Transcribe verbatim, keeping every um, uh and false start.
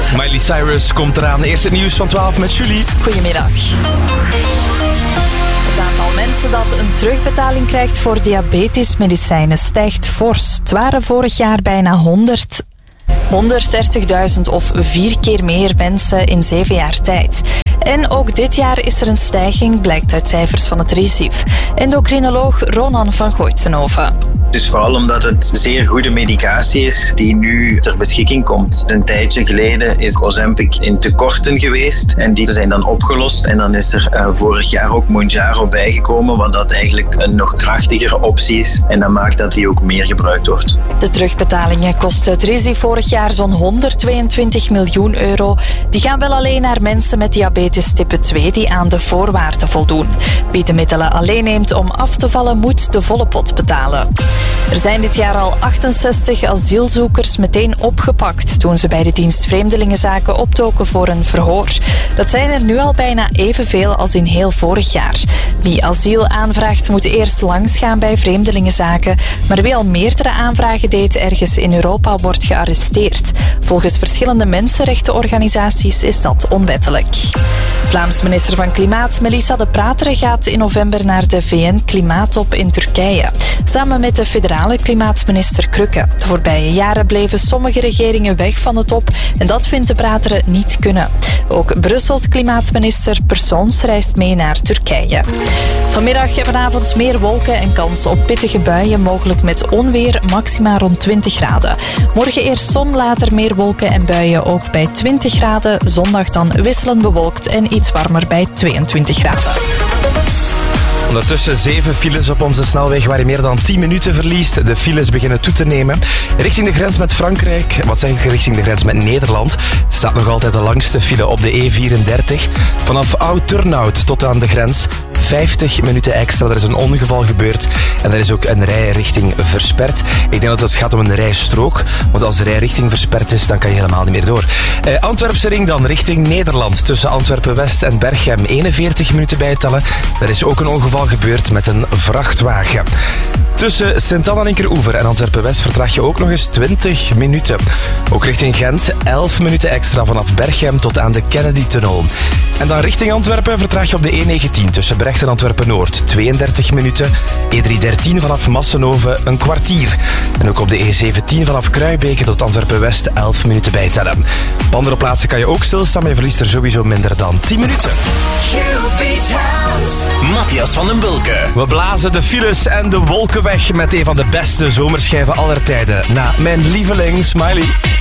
Miley Cyrus komt eraan. Eerst het nieuws van twaalf met Julie. Goedemiddag. Het aantal mensen dat een terugbetaling krijgt voor diabetesmedicijnen stijgt fors. Het waren vorig jaar bijna honderd... honderddertigduizend of vier keer meer mensen in zeven jaar tijd. En ook dit jaar is er een stijging, blijkt uit cijfers van het RIZIF. Endocrinoloog Ronan van Gooitsenhoven. Het is vooral omdat het zeer goede medicatie is die nu ter beschikking komt. Een tijdje geleden is Ozempic in tekorten geweest en die zijn dan opgelost. En dan is er uh, vorig jaar ook Mounjaro bijgekomen, wat dat eigenlijk een nog krachtigere optie is. En dat maakt dat die ook meer gebruikt wordt. De terugbetalingen kosten het RIZIF vorig jaar zo'n honderdtweeëntwintig miljoen euro. Die gaan wel alleen naar mensen met diabetes type twee die aan de voorwaarden voldoen. Wie de middelen alleen neemt om af te vallen, moet de volle pot betalen. Er zijn dit jaar al achtenzestig asielzoekers meteen opgepakt toen ze bij de dienst Vreemdelingenzaken opdoken voor een verhoor. Dat zijn er nu al bijna evenveel als in heel vorig jaar. Wie asiel aanvraagt moet eerst langsgaan bij Vreemdelingenzaken, maar wie al meerdere aanvragen deed ergens in Europa wordt gearresteerd. Volgens verschillende mensenrechtenorganisaties is dat onwettelijk. Vlaams minister van Klimaat Melissa De Prateren gaat in november naar de V N-klimaattop in Turkije. Samen met de federale klimaatminister Krükke. De voorbije jaren bleven sommige regeringen weg van de top en dat vindt De Prateren niet kunnen. Ook Brussels klimaatminister Persons reist mee naar Turkije. Vanmiddag en vanavond meer wolken en kans op pittige buien, mogelijk met onweer, maxima rond twintig graden. Morgen eerst zon, later meer wolken en buien, ook bij twintig graden. Zondag dan wisselend bewolkt en iets warmer bij tweeëntwintig graden. Ondertussen zeven files op onze snelweg waar je meer dan tien minuten verliest. De files beginnen toe te nemen. Richting de grens met Frankrijk, wat zeg ik, richting de grens met Nederland, staat nog altijd de langste file op de E vierendertig. Vanaf Oud-Turnhout tot aan de grens. vijftig minuten extra. Er is een ongeval gebeurd en er is ook een rijrichting versperd. Ik denk dat het gaat om een rijstrook, want als de rijrichting versperd is, dan kan je helemaal niet meer door. Eh, Antwerpse ring dan, richting Nederland. Tussen Antwerpen-West en Berchem, eenenveertig minuten bijtellen. Er is ook een ongeval gebeurd met een vrachtwagen. Tussen Sint-Anne en Linkeroever en Antwerpen-West vertraag je ook nog eens twintig minuten. Ook richting Gent, elf minuten extra vanaf Berchem tot aan de Kennedy-tunnel. En dan richting Antwerpen vertraag je op de E negentien tussen Brecht en Antwerpen-Noord, tweeëndertig minuten. E driehonderddertien vanaf Massenhoven, een kwartier. En ook op de E zeventien vanaf Kruibeke tot Antwerpen-West, elf minuten bijtellen. Op andere plaatsen kan je ook stilstaan, maar je verliest er sowieso minder dan tien minuten. Matthias van den Bulke. We blazen de files en de wolken weg met een van de beste zomerschijven aller tijden. Na mijn lieveling Smiley.